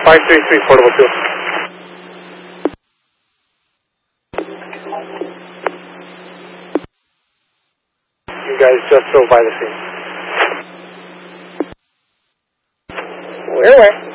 533 portable 2. You guys just drove by the scene. Where?